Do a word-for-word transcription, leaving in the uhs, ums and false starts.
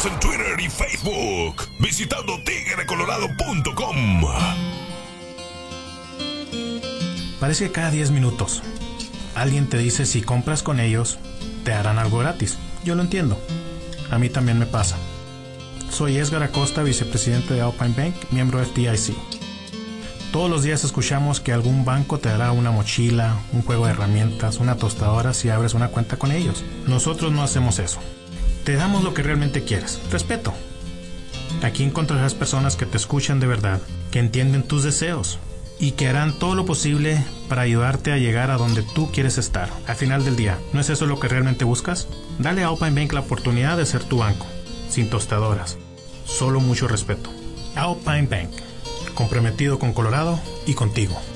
Síguenos en Twitter y Facebook visitando tigre colorado punto com. Parece que cada diez minutos alguien te dice si compras con ellos te harán algo gratis. Yo lo entiendo. A mí también me pasa. Soy Edgar Acosta, vicepresidente de Alpine Bank, miembro F D I C. Todos los días escuchamos que algún banco te dará una mochila, un juego de herramientas, una tostadora si abres una cuenta con ellos. Nosotros no hacemos eso. Te damos lo que realmente quieres, respeto. Aquí encontrarás personas que te escuchan de verdad, que entienden tus deseos y que harán todo lo posible para ayudarte a llegar a donde tú quieres estar. Al final del día, ¿no es eso lo que realmente buscas? Dale a Alpine Bank la oportunidad de ser tu banco, sin tostadoras, solo mucho respeto. Alpine Bank, comprometido con Colorado y contigo.